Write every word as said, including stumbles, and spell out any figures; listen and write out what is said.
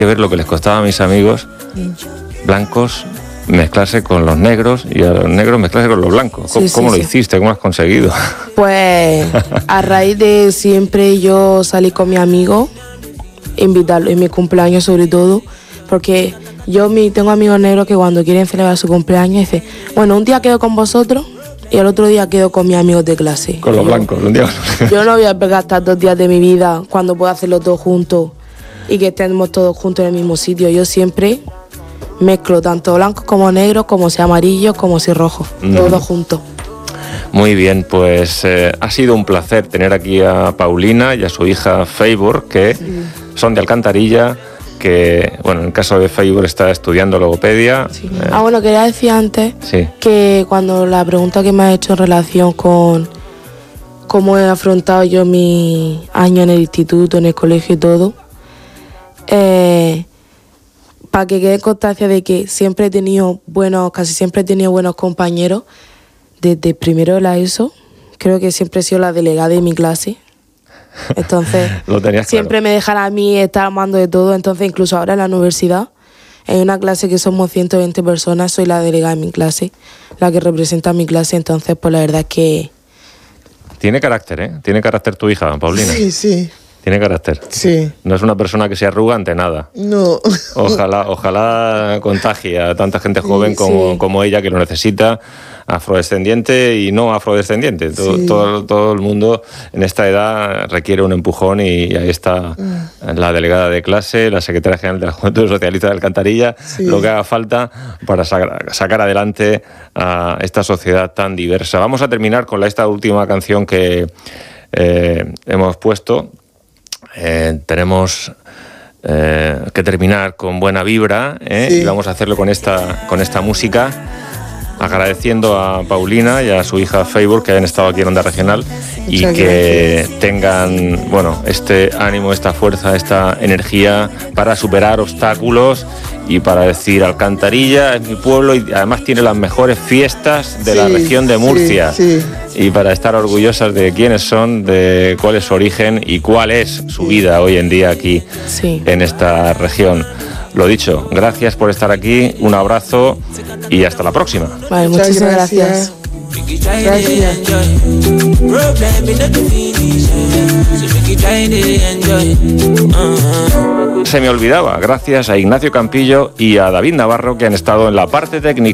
que ver lo que les costaba a mis amigos sí. blancos mezclarse con los negros y a los negros mezclarse con los blancos. ¿Cómo, sí, sí, ¿cómo lo sí. hiciste? ¿Cómo lo has conseguido? Pues a raíz de siempre yo salí con mi amigo, invitarlo en mi cumpleaños sobre todo, porque yo mi, tengo amigos negros que cuando quieren celebrar su cumpleaños dicen, bueno, un día quedo con vosotros y el otro día quedo con mis amigos de clase. Con los yo, blancos, un día. Yo no voy a gastar dos días de mi vida cuando puedo hacerlo todo juntos y que estemos todos juntos en el mismo sitio. Yo siempre mezclo tanto blancos como negros, como si amarillos, como si rojos, mm. todos juntos. Muy bien, pues eh, ha sido un placer tener aquí a Paulina y a su hija Feibor, que sí. son de Alcantarilla, que, bueno, en el caso de Feibor está estudiando logopedia. Sí. Eh. Ah, bueno, quería decir antes sí. que cuando la pregunta que me has hecho en relación con cómo he afrontado yo mi año en el instituto, en el colegio y todo, eh, para que quede constancia de que siempre he tenido buenos, casi siempre he tenido buenos compañeros, desde primero de la ESO, creo que siempre he sido la delegada de mi clase. Entonces, Lo tenías siempre claro. me dejan a mí estar al mando de todo. Entonces, incluso ahora en la universidad, en una clase que somos ciento veinte personas, soy la delegada de mi clase, la que representa a mi clase. Entonces, pues la verdad es que... Tiene carácter, ¿eh? Tiene carácter tu hija, Paulina. Sí, sí. Tiene carácter. Sí. No es una persona que se arruga ante nada. No. Ojalá, ojalá contagie a tanta gente joven como, sí. como ella, que lo necesita, afrodescendiente y no afrodescendiente. Todo, Sí. todo, todo el mundo en esta edad requiere un empujón y ahí está mm. la delegada de clase, la secretaria general de la Juventud Socialista de Alcantarilla, sí. lo que haga falta para sacar, sacar adelante a esta sociedad tan diversa. Vamos a terminar con la, esta última canción que eh, hemos puesto. Eh, tenemos eh, que terminar con buena vibra, ¿eh? Sí. Y vamos a hacerlo con esta, con esta música, agradeciendo a Paulina y a su hija Feibor que hayan estado aquí en Onda Regional. Muchas y que gracias. Tengan, bueno, este ánimo, esta fuerza, esta energía para superar obstáculos y para decir Alcantarilla es mi pueblo y además tiene las mejores fiestas de sí, la región de Murcia. Sí, sí. Y para estar orgullosas de quiénes son, de cuál es su origen y cuál es su vida hoy en día aquí sí. en esta región. Lo dicho, gracias por estar aquí, un abrazo y hasta la próxima. Vale, muchísimas gracias. Gracias. Se me olvidaba, gracias a Ignacio Campillo y a David Navarro, que han estado en la parte técnica.